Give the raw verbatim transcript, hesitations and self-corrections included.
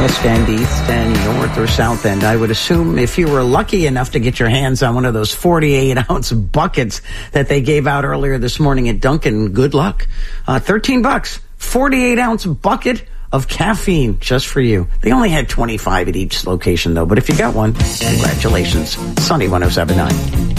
West End, East End, North or South End. I would assume if you were lucky enough to get your hands on one of those forty-eight ounce buckets that they gave out earlier this morning at Dunkin', good luck. Uh, thirteen bucks, forty-eight ounce bucket of caffeine just for you. They only had twenty-five at each location though, but if you got one, congratulations. Sunny one oh seven point nine.